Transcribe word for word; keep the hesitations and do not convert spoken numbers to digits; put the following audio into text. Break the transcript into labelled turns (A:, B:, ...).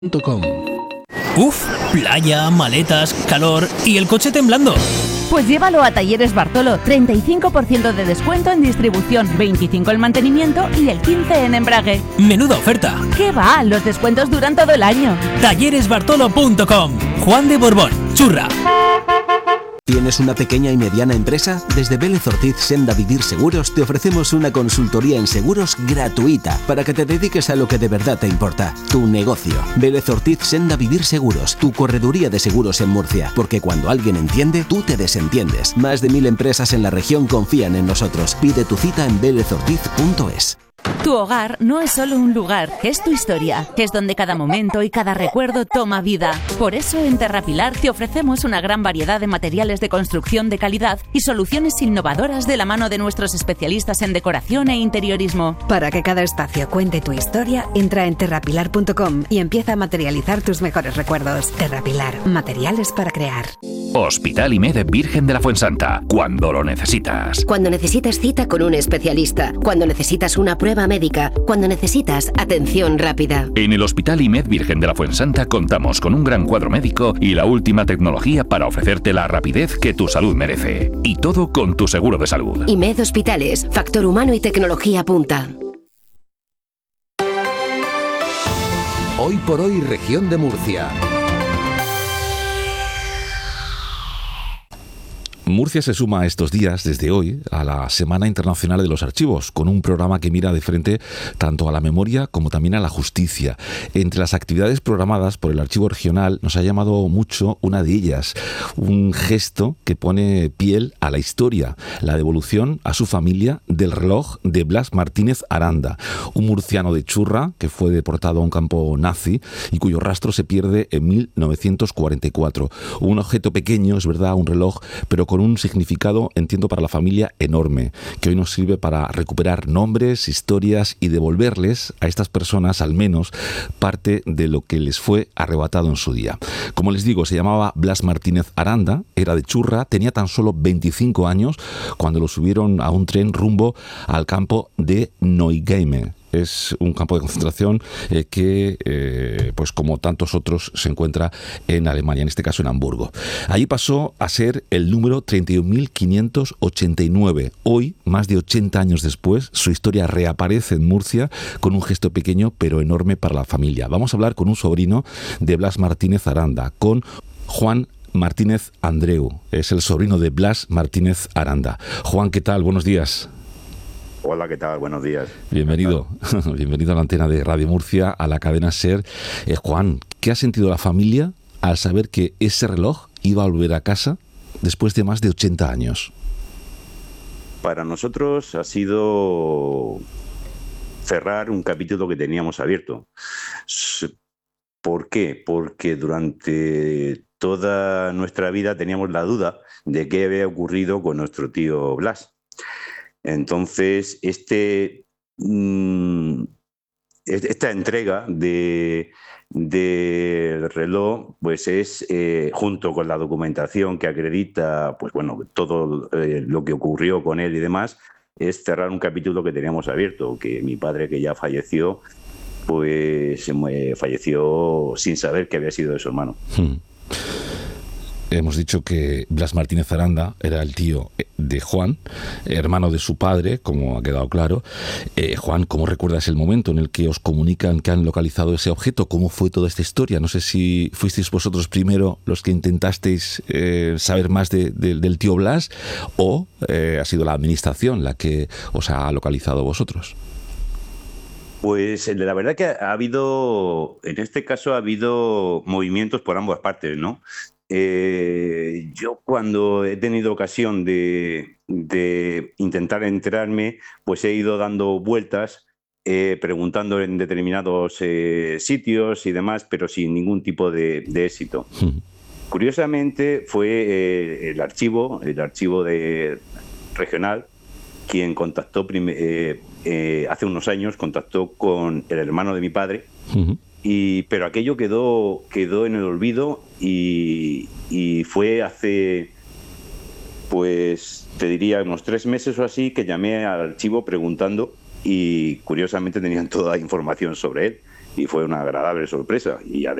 A: punto com.
B: Uf, playa, maletas, calor y el coche temblando.
C: Pues llévalo a Talleres Bartolo, treinta y cinco por ciento de descuento en distribución, veinticinco por ciento en mantenimiento y el quince por ciento en embrague.
B: Menuda oferta.
C: ¿Qué va? Los descuentos duran todo el año.
B: Talleres Bartolo punto com. Juan de Borbón, Churra.
D: ¿Tienes una pequeña y mediana empresa? Desde Vélez Ortiz Senda Vivir Seguros te ofrecemos una consultoría en seguros gratuita para que te dediques a lo que de verdad te importa, tu negocio. Vélez Ortiz Senda Vivir Seguros, tu correduría de seguros en Murcia, porque cuando alguien entiende, tú te desentiendes. Más de mil empresas en la región confían en nosotros. Pide tu cita en vélez ortiz punto es.
C: Tu hogar no es solo un lugar, es tu historia. Es donde cada momento y cada recuerdo toma vida. Por eso en Terrapilar te ofrecemos una gran variedad de materiales de construcción de calidad y soluciones innovadoras de la mano de nuestros especialistas en decoración e interiorismo.
E: Para que cada espacio cuente tu historia, entra en terrapilar punto com y empieza a materializar tus mejores recuerdos. Terrapilar, materiales para crear.
F: Hospital IMED Virgen de la Fuensanta, cuando lo necesitas.
G: Cuando necesitas cita con un especialista, cuando necesitas una prueba médica, cuando necesitas atención rápida.
F: En el Hospital IMED Virgen de la Fuensanta contamos con un gran cuadro médico y la última tecnología para ofrecerte la rapidez que tu salud merece. Y todo con tu seguro de salud.
G: IMED Hospitales, factor humano y tecnología punta.
A: Hoy por hoy, región de Murcia.
H: Murcia se suma estos días, desde hoy, a la Semana Internacional de los Archivos, con un programa que mira de frente tanto a la memoria como también a la justicia. Entre las actividades programadas por el Archivo Regional nos ha llamado mucho una de ellas, un gesto que pone piel a la historia, la devolución a su familia del reloj de Blas Martínez Aranda, un murciano de Churra que fue deportado a un campo nazi y cuyo rastro se pierde en mil novecientos cuarenta y cuatro. Un objeto pequeño, es verdad, un reloj, pero con un significado, entiendo, para la familia enorme, que hoy nos sirve para recuperar nombres, historias y devolverles a estas personas al menos parte de lo que les fue arrebatado en su día. Como les digo, se llamaba Blas Martínez Aranda, era de Churra, tenía tan solo veinticinco años cuando lo subieron a un tren rumbo al campo de Neugeime. Es un campo de concentración eh, que, eh, pues como tantos otros, se encuentra en Alemania, en este caso en Hamburgo. Allí pasó a ser el número treinta y un mil quinientos ochenta y nueve. Hoy, más de ochenta años después, su historia reaparece en Murcia con un gesto pequeño pero enorme para la familia. Vamos a hablar con un sobrino de Blas Martínez Aranda, con Juan Martínez Andreu. Es el sobrino de Blas Martínez Aranda. Juan, ¿qué tal? Buenos días.
I: Hola, ¿qué tal? Buenos días.
H: Bienvenido, bienvenido a la antena de Radio Murcia, a la cadena SER. Eh, Juan, ¿qué ha sentido la familia al saber que ese reloj iba a volver a casa después de más de ochenta años?
I: Para nosotros ha sido cerrar un capítulo que teníamos abierto. ¿Por qué? Porque durante toda nuestra vida teníamos la duda de qué había ocurrido con nuestro tío Blas. Entonces, este, mmm, esta entrega de, de reloj, pues es, eh, junto con la documentación que acredita, pues bueno, todo eh, lo que ocurrió con él y demás, es cerrar un capítulo que teníamos abierto, que mi padre, que ya falleció, pues eh, falleció sin saber que había sido de su hermano.
H: Hmm. Hemos dicho que Blas Martínez Aranda era el tío de Juan, hermano de su padre, como ha quedado claro. Eh, Juan, ¿cómo recuerdas el momento en el que os comunican que han localizado ese objeto? ¿Cómo fue toda esta historia? No sé si fuisteis vosotros primero los que intentasteis eh, saber más de, de, del tío Blas o eh, ha sido la administración la que os ha localizado vosotros.
I: Pues la verdad que ha habido, en este caso ha habido movimientos por ambas partes, ¿no? Eh, yo cuando he tenido ocasión de, de intentar enterarme, pues he ido dando vueltas, eh, preguntando en determinados eh, sitios y demás, pero sin ningún tipo de, de éxito. Sí. Curiosamente fue eh, el archivo, el archivo de, regional, quien contactó eh, eh, hace unos años, contactó con el hermano de mi padre. Uh-huh. Y, pero aquello quedó, quedó en el olvido y, y fue hace, pues te diría, unos tres meses o así que llamé al archivo preguntando y curiosamente tenían toda la información sobre él. y fue una agradable sorpresa. Y